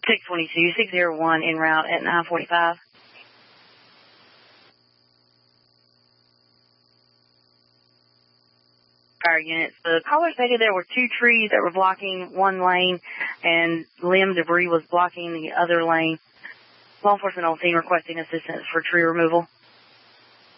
622, 601 en route at 945. Fire units. The caller stated there were 2 trees that were blocking one lane and limb debris was blocking the other lane. Law enforcement on scene requesting assistance for tree removal.